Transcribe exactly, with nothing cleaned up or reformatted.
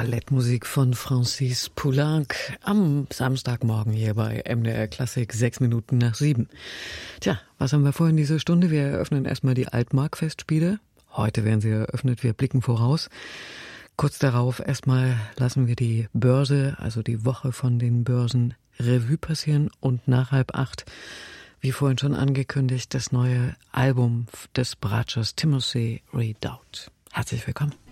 Ballettmusik von Francis Poulenc am Samstagmorgen hier bei M D R Klassik, sechs Minuten nach sieben. Tja, was haben wir vor in dieser Stunde? Wir eröffnen erstmal die Altmark-Festspiele. Heute werden sie eröffnet, wir blicken voraus. Kurz darauf erstmal lassen wir die Börse, also die Woche von den Börsen, Revue passieren und nach halb acht, wie vorhin schon angekündigt, das neue Album des Bratschers Timothy Redoubt. Herzlich willkommen.